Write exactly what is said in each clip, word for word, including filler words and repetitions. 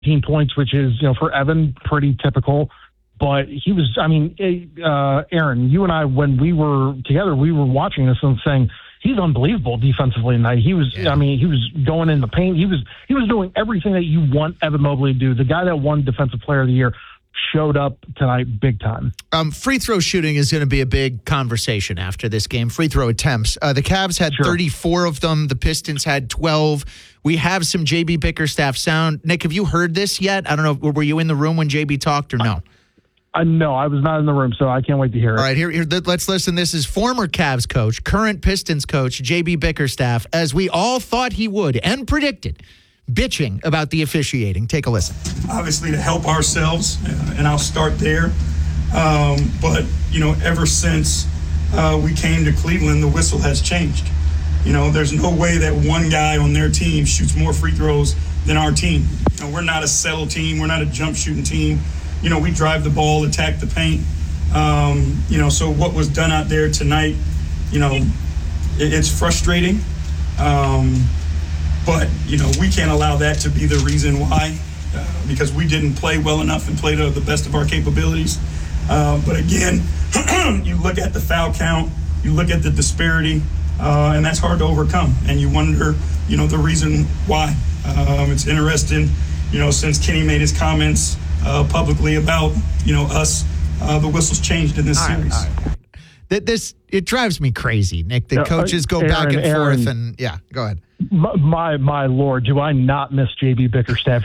eighteen points, which is, you know, for Evan, pretty typical. But he was, I mean, uh, Aaron, you and I, when we were together, we were watching this and saying, he's unbelievable defensively tonight. He was, yeah. I mean, he was going in the paint. He was, he was doing everything that you want Evan Mobley to do. The guy that won Defensive Player of the Year showed up tonight big time. Um, free throw shooting is going to be a big conversation after this game. Free throw attempts. Uh, the Cavs had sure. thirty-four of them. The Pistons had twelve. We have some J B Bickerstaff sound. Nick, have you heard this yet? I don't know. Were you in the room when J B talked or no? Uh, no, I was not in the room, so I can't wait to hear it. All right, here, here let's listen. This is former Cavs coach, current Pistons coach, J B Bickerstaff, as we all thought he would and predicted, bitching about the officiating. Take a listen. Obviously, to help ourselves, and I'll start there. Um, but, you know, ever since uh, we came to Cleveland, the whistle has changed. You know, there's no way that one guy on their team shoots more free throws than our team. You know, we're not a settle team. We're not a jump shooting team. You know, we drive the ball, attack the paint. Um, you know, so what was done out there tonight, you know, it, it's frustrating. Um, but, you know, we can't allow that to be the reason why, uh, because we didn't play well enough and play to the best of our capabilities. Uh, but again, you look at the foul count, you look at the disparity, uh, and that's hard to overcome. And you wonder, you know, the reason why. Um, it's interesting, you know, since Kenny made his comments Uh, publicly about, you know, us, uh, the whistles changed in this all series. Right, all right. This, it drives me crazy, Nick. The yeah, coaches go Aaron, back and Aaron, forth, and yeah, go ahead. My, my, my Lord, do I not miss J B Bickerstaff?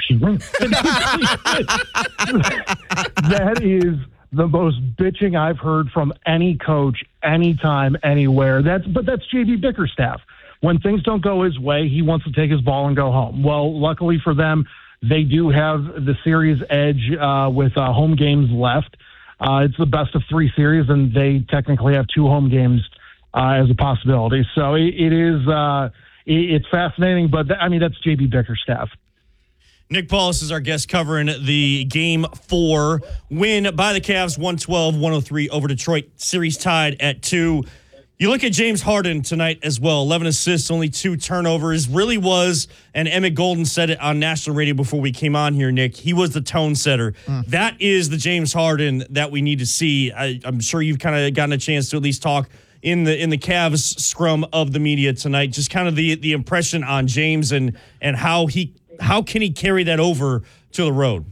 That is the most bitching I've heard from any coach, anytime, anywhere. That's but that's J B Bickerstaff. When things don't go his way, he wants to take his ball and go home. Well, luckily for them, they do have the series edge uh, with uh, home games left. Uh, it's the best of three series, and they technically have two home games uh, as a possibility. So it, it is uh, it, it's fascinating, but th- I mean, that's J B Bickerstaff. Nick Paulus is our guest covering the game four win by the Cavs, one twelve one oh three over Detroit. Series tied at two. You look at James Harden tonight as well, eleven assists, only two turnovers. Really was, and Emmett Golden said it on national radio before we came on here, Nick, he was the tone setter. Mm. That is the James Harden that we need to see. I, I'm sure you've kind of gotten a chance to at least talk in the in the Cavs scrum of the media tonight. Just kind of the the impression on James and and how he how can he carry that over to the road?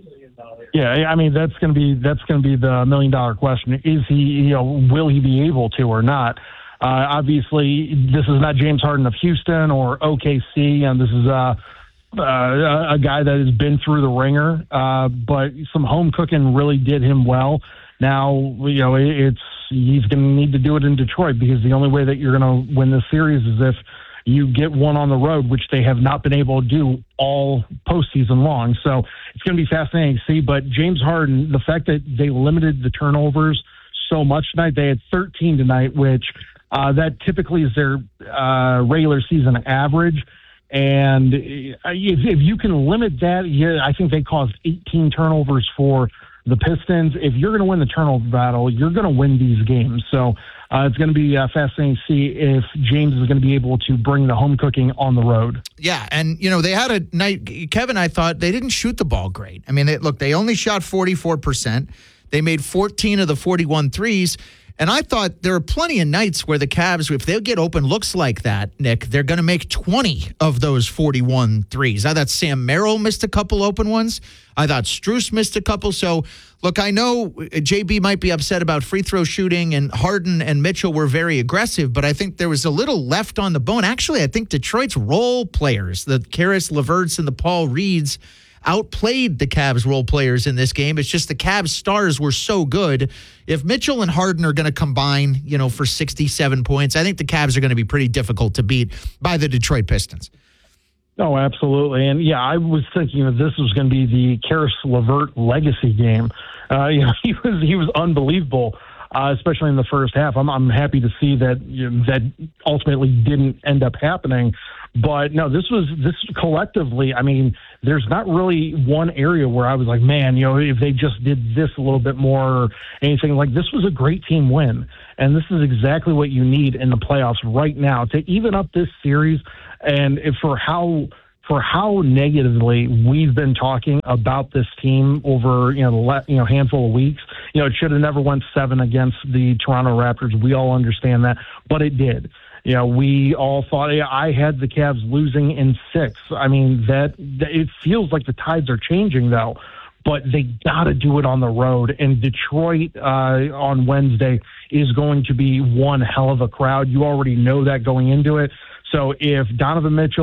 Yeah, I mean, that's going to be that's going to be the million dollar question. Is he, you know, will he be able to or not? Uh, obviously, this is not James Harden of Houston or O K C, and this is uh, uh, a guy that has been through the ringer. Uh, but some home cooking really did him well. Now, you know, it's he's going to need to do it in Detroit because the only way that you're going to win this series is if you get one on the road, which they have not been able to do all postseason long. So it's going to be fascinating to see. But James Harden, the fact that they limited the turnovers so much tonight, they had thirteen tonight, which uh, that typically is their uh, regular season average. And if, if you can limit that, yeah, I think they caused eighteen turnovers for the Pistons. If you're going to win the turnover battle, you're going to win these games. So uh, it's going to be uh, fascinating to see if James is going to be able to bring the home cooking on the road. Yeah, and, you know, they had a night, Kevin, I thought they didn't shoot the ball great. I mean, they, look, they only shot forty-four percent. They made fourteen of the forty-one threes. And I thought there are plenty of nights where the Cavs, if they'll get open looks like that, Nick, they're going to make twenty of those forty-one threes. I thought Sam Merrill missed a couple open ones. I thought Strus missed a couple. So, look, I know J B might be upset about free throw shooting, and Harden and Mitchell were very aggressive, but I think there was a little left on the bone. Actually, I think Detroit's role players, the Karis LeVerts and the Paul Reeds, outplayed the Cavs role players in this game. It's just the Cavs stars were so good. If Mitchell and Harden are going to combine, you know, for sixty-seven points, I think the Cavs are going to be pretty difficult to beat by the Detroit Pistons. Oh, absolutely. And yeah, I was thinking that this was going to be the Karis LeVert legacy game. Uh, you know, he was, he was unbelievable. Uh, especially in the first half. I'm, I'm happy to see that you know, that ultimately didn't end up happening. But no, this was this collectively. I mean, there's not really one area where I was like, man, you know, if they just did this a little bit more or anything like this was a great team win. And this is exactly what you need in the playoffs right now to even up this series. And if for how for how negatively we've been talking about this team over, you know, the le- you know, handful of weeks. You know, it should have never went seven against the Toronto Raptors. We all understand that, but it did. You know, we all thought, I had the Cavs losing in six. I mean, that, that it feels like the tides are changing, though. But they got to do it on the road. And Detroit uh, on Wednesday is going to be one hell of a crowd. You already know that going into it. So if Donovan Mitchell